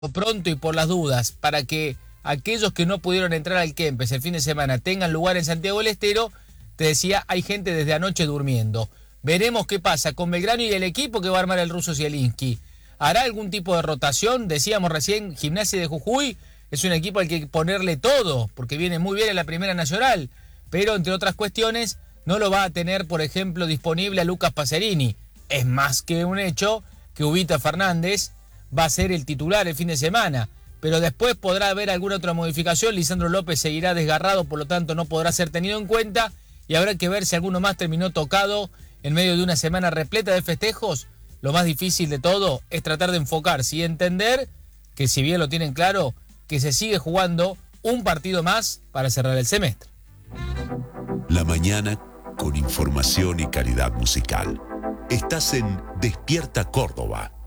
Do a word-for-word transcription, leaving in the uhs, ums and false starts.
pronto y por las dudas, para que aquellos que no pudieron entrar al Kempes el fin de semana tengan lugar en Santiago del Estero, te decía, hay gente desde anoche durmiendo. Veremos qué pasa con Belgrano y el equipo que va a armar el ruso Zielinski. ¿Hará algún tipo de rotación? Decíamos recién, Gimnasia de Jujuy es un equipo al que ponerle todo, porque viene muy bien en la Primera Nacional, pero entre otras cuestiones no lo va a tener, por ejemplo, disponible a Lucas Pacerini. Es más que un hecho que Ubita Fernández va a ser el titular el fin de semana, pero después podrá haber alguna otra modificación. Lisandro López seguirá desgarrado, por lo tanto no podrá ser tenido en cuenta, y habrá que ver si alguno más terminó tocado en medio de una semana repleta de festejos. Lo más difícil de todo es tratar de enfocarse y entender que, si bien lo tienen claro, que se sigue jugando un partido más para cerrar el semestre. La mañana con información y calidad musical. Estás en Despierta Córdoba.